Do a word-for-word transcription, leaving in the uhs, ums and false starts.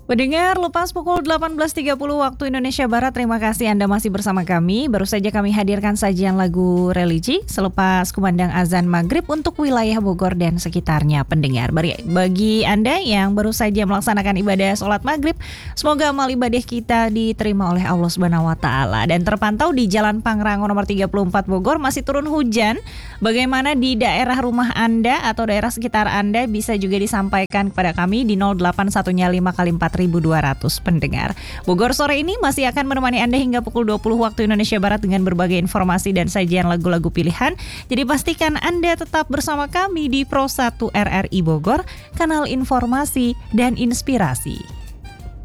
Pendengar, lepas pukul delapan belas tiga puluh waktu Indonesia Barat, terima kasih Anda masih bersama kami. Baru saja kami hadirkan sajian lagu religi selepas kumandang azan maghrib untuk wilayah Bogor dan sekitarnya. Pendengar, bagi Anda yang baru saja melaksanakan ibadah sholat maghrib, semoga amal ibadah kita diterima oleh Allah Subhanahu Wa Taala. Dan terpantau di Jalan Pangrango nomor tiga puluh empat Bogor masih turun hujan. Bagaimana di daerah rumah Anda atau daerah sekitar Anda bisa juga disampaikan kepada kami di nol delapan satu lima kali empat ribu dua ratus pendengar. Bogor sore ini masih akan menemani Anda hingga pukul dua puluh waktu Indonesia Barat dengan berbagai informasi dan sajian lagu-lagu pilihan. Jadi pastikan Anda tetap bersama kami di Pro satu R R I Bogor, kanal informasi dan inspirasi.